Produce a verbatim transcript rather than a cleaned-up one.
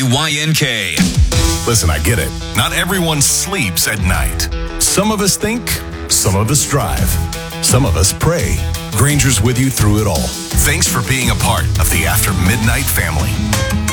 Y N K. Listen, I get it. Not everyone sleeps at night. Some of us think, some of us drive, some of us pray. Granger's with you through it all. Thanks for being a part of the After Midnight family.